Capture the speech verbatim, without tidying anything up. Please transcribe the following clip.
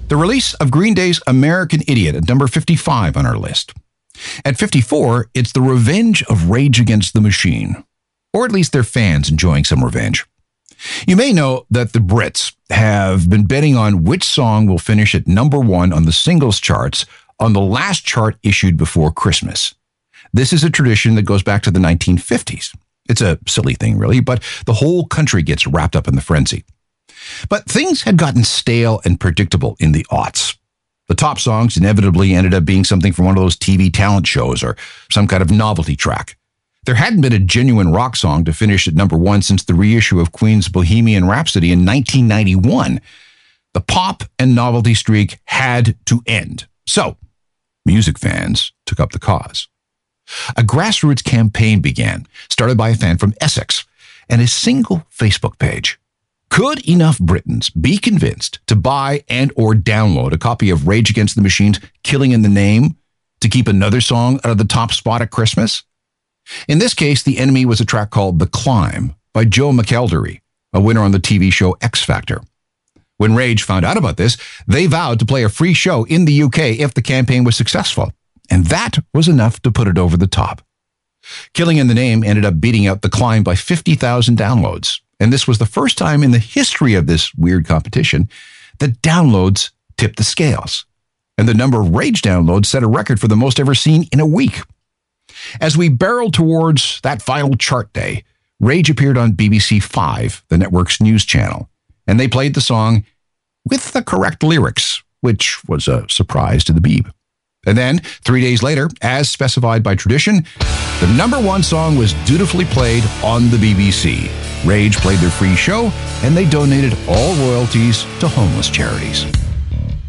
The release of Green Day's American Idiot at number fifty-five on our list. At fifty-four, it's the revenge of Rage Against the Machine, or at least their fans enjoying some revenge. You may know that the Brits have been betting on which song will finish at number one on the singles charts on the last chart issued before Christmas. This is a tradition that goes back to the nineteen fifties. It's a silly thing, really, but the whole country gets wrapped up in the frenzy. But things had gotten stale and predictable in the aughts. The top songs inevitably ended up being something from one of those T V talent shows or some kind of novelty track. There hadn't been a genuine rock song to finish at number one since the reissue of Queen's Bohemian Rhapsody in nineteen ninety-one. The pop and novelty streak had to end. So, music fans took up the cause. A grassroots campaign began, started by a fan from Essex, and a single Facebook page. Could enough Britons be convinced to buy and or download a copy of Rage Against the Machine's Killing in the Name to keep another song out of the top spot at Christmas? In this case, the enemy was a track called The Climb by Joe McElderry, a winner on the T V show X Factor. When Rage found out about this, they vowed to play a free show in the U K if the campaign was successful, and that was enough to put it over the top. Killing in the Name ended up beating out The Climb by fifty thousand downloads, and this was the first time in the history of this weird competition that downloads tipped the scales. And the number of Rage downloads set a record for the most ever seen in a week. As we barreled towards that final chart day, Rage appeared on B B C five, the network's news channel, and they played the song with the correct lyrics, which was a surprise to the Beeb. And then, three days later, as specified by tradition, the number one song was dutifully played on the B B C. Rage played their free show, and they donated all royalties to homeless charities.